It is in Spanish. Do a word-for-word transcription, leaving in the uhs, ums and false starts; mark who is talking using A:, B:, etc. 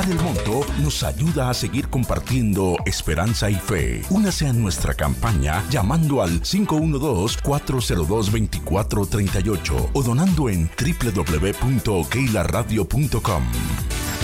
A: El monto nos ayuda a seguir compartiendo esperanza y fe. Únase a nuestra campaña llamando al cinco uno dos, cuatro cero dos, dos cuatro tres ocho o donando en doble u doble u doble u punto keila radio punto com.